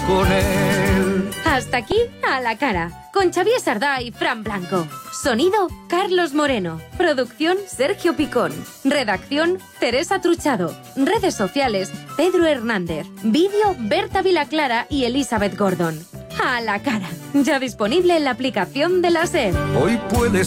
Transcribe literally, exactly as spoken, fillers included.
con él. Hasta aquí A la Cara, con Xavier Sardá y Fran Blanco. Sonido, Carlos Moreno. Producción, Sergio Picón. Redacción, Teresa Truchado. Redes sociales, Pedro Hernández. Vídeo, Berta Vilaclara y Elizabeth Gordon. A la Cara, ya disponible en la aplicación de la SER. Hoy puedes